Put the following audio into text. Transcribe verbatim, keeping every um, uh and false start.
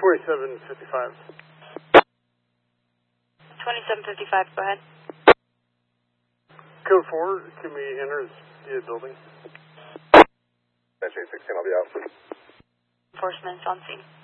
twenty-seven fifty-five. twenty-seven fifty-five, go ahead. Code four, can we enter the building? Dash eight sixteen, I'll be out. Enforcement's on scene.